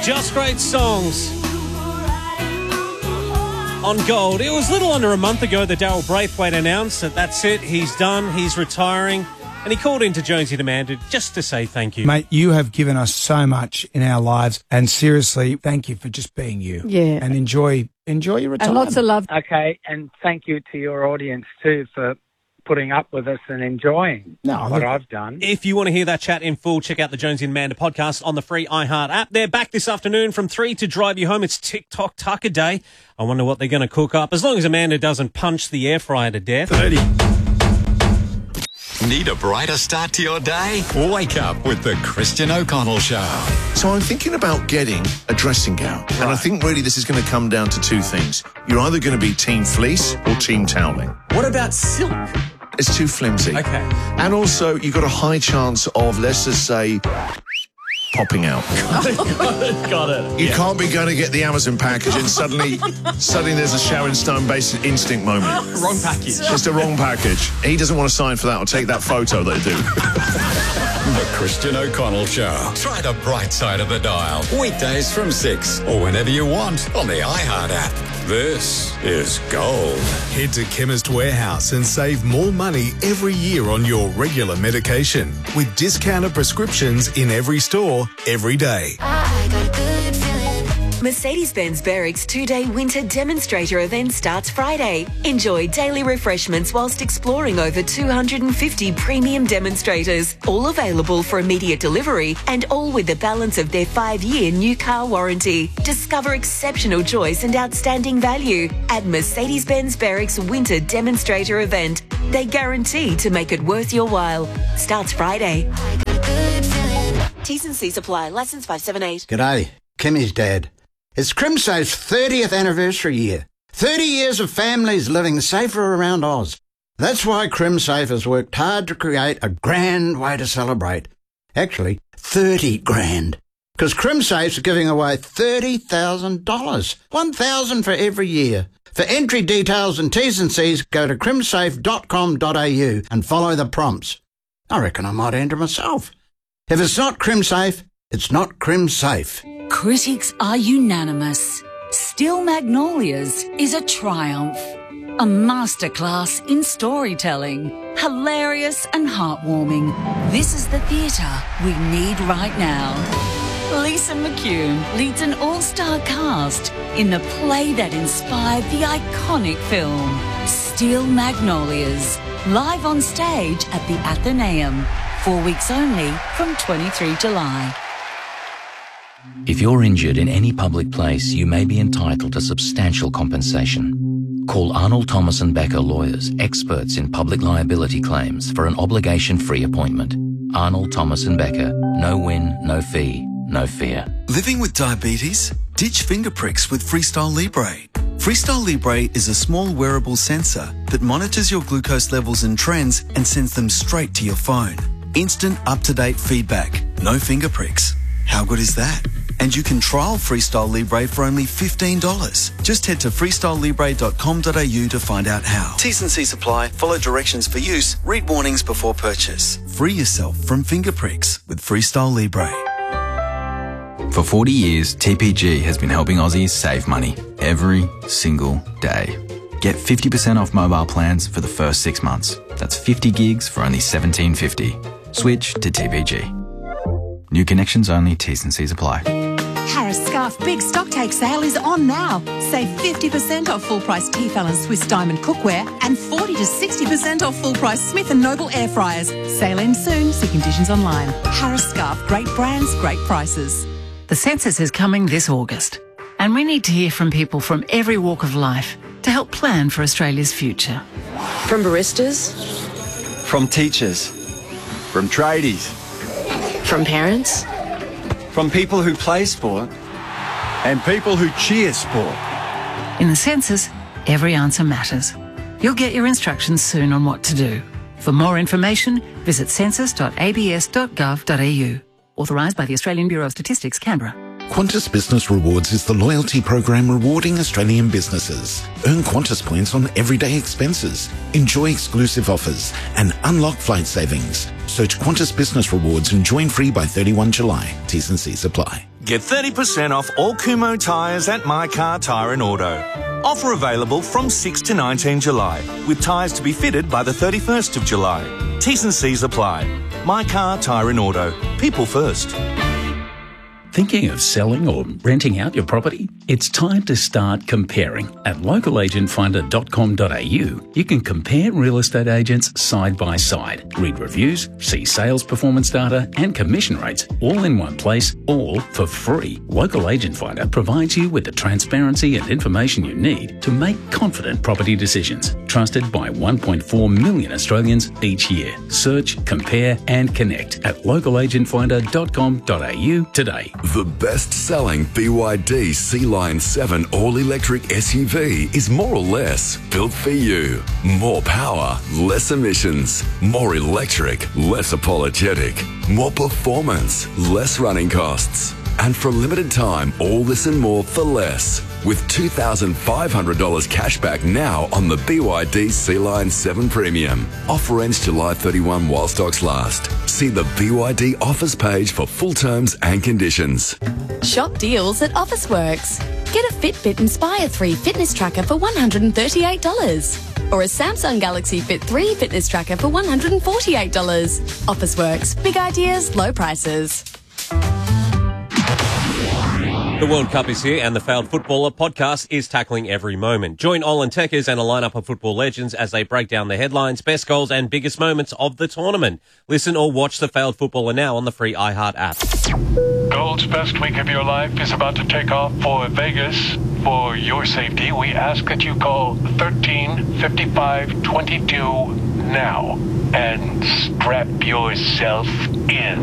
Just Great Songs on Gold. It was a little under a month ago that Daryl Braithwaite announced that that's it, he's done, he's retiring, and he called into Jonesy Demanded just to say thank you. Mate, you have given us so much in our lives, and seriously, thank you for just being you. Yeah. And enjoy your retirement. And lots of love. Okay, and thank you to your audience too for putting up with us and enjoying what I've done. If you want to hear that chat in full, check out the Jonesy and Amanda podcast on the free iHeart app. They're back this afternoon from 3 to drive you home. It's TikTok Tucker Day. I wonder what they're going to cook up, as long as Amanda doesn't punch the air fryer to death. 30. Need a brighter start to your day? Wake up with the Christian O'Connell Show. So I'm thinking about getting a dressing gown. Right. And I think really this is going to come down to two things. You're either going to be team fleece or team toweling. What about silk? It's too flimsy. Okay. And also, you've got a high chance of, let's just say, popping out. Got it. You can't be going to get the Amazon package and suddenly there's a Sharon Stone Basic Instinct moment. Wrong package. Just a wrong package. He doesn't want to sign for that or take that photo they do. The Christian O'Connell Show. Try the bright side of the dial. Weekdays from 6 or whenever you want on the iHeart app. This is Gold. Head to Chemist Warehouse and save more money every year on your regular medication with discounted prescriptions in every store, every day. I got a good feeling. Mercedes-Benz Berwick's 2-day winter demonstrator event starts Friday. Enjoy daily refreshments whilst exploring over 250 premium demonstrators, all available for immediate delivery and all with the balance of their 5-year new car warranty. Discover exceptional choice and outstanding value at Mercedes-Benz Berwick's winter demonstrator event. They guarantee to make it worth your while. Starts Friday. I got a good feeling. T's and C's apply. Licence 578. G'day, Kimmy's dad. It's CrimSafe's 30th anniversary year. 30 years of families living safer around Oz. That's why CrimSafe has worked hard to create a grand way to celebrate. Actually, 30 grand. Because CrimSafe's giving away $30,000. $1,000 for every year. For entry details and T's and C's, go to crimsafe.com.au and follow the prompts. I reckon I might enter myself. If it's not CrimSafe, it's not CrimSafe. Critics are unanimous. Still Magnolias is a triumph. A masterclass in storytelling. Hilarious and heartwarming. This is the theatre we need right now. Lisa McCune leads an all-star cast in the play that inspired the iconic film, Steel Magnolias, live on stage at the Athenaeum. 4 weeks only from 23 July. If you're injured in any public place, you may be entitled to substantial compensation. Call Arnold Thomas & Becker Lawyers, experts in public liability claims, for an obligation-free appointment. Arnold Thomas & Becker. No win, no fee, no fear. Living with diabetes? Ditch finger pricks with Freestyle Libre. Freestyle Libre is a small wearable sensor that monitors your glucose levels and trends and sends them straight to your phone. Instant, up-to-date feedback. No finger pricks. How good is that? And you can trial Freestyle Libre for only $15. Just head to freestylelibre.com.au to find out how. T's and C's apply. Follow directions for use. Read warnings before purchase. Free yourself from finger pricks with Freestyle Libre. For 40 years, TPG has been helping Aussies save money every single day. Get 50% off mobile plans for the first 6 months. That's 50 gigs for only $17.50. Switch to TPG. New connections only, T's and C's apply. Harris Scarf Big Stocktake Sale is on now. Save 50% off full-price Tefal and Swiss Diamond cookware and 40 to 60% off full-price Smith & Noble air fryers. Sale ends soon. See conditions online. Harris Scarf. Great brands, great prices. The census is coming this August, and we need to hear from people from every walk of life to help plan for Australia's future. From baristas, from teachers, from tradies, from parents, from people who play sport, and people who cheer sport. In the census, every answer matters. You'll get your instructions soon on what to do. For more information, visit census.abs.gov.au. Authorised by the Australian Bureau of Statistics, Canberra. Qantas Business Rewards is the loyalty program rewarding Australian businesses. Earn Qantas points on everyday expenses, enjoy exclusive offers, and unlock flight savings. Search Qantas Business Rewards and join free by 31 July. T's and C's apply. Get 30% off all Kumho tyres at My Car Tyre and Auto. Offer available from 6 to 19 July, with tyres to be fitted by the 31st of July. T's and C's apply. My Car Tyre and Auto. People first. Thinking of selling or renting out your property? It's time to start comparing. At localagentfinder.com.au, you can compare real estate agents side by side, read reviews, see sales performance data and commission rates all in one place, all for free. Local Agent Finder provides you with the transparency and information you need to make confident property decisions. Trusted by 1.4 million Australians each year. Search, compare and connect at localagentfinder.com.au today. The best-selling BYD Sea-Line 7 all-electric SUV is more or less built for you. More power, less emissions. More electric, less apologetic. More performance, less running costs. And for a limited time, all this and more for less. With $2,500 cash back now on the BYD Sea-Line 7 Premium. Offer ends July 31 while stocks last. See the BYD offers page for full terms and conditions. Shop deals at Officeworks. Get a Fitbit Inspire 3 fitness tracker for $138. Or a Samsung Galaxy Fit 3 fitness tracker for $148. Officeworks. Big ideas, low prices. The World Cup is here and the Failed Footballer podcast is tackling every moment. Join Olin Tekkers and a lineup of football legends as they break down the headlines, best goals and biggest moments of the tournament. Listen or watch the Failed Footballer now on the free iHeart app. Gold's best week of your life is about to take off for Vegas. For your safety, we ask that you call 135522 now and strap yourself in.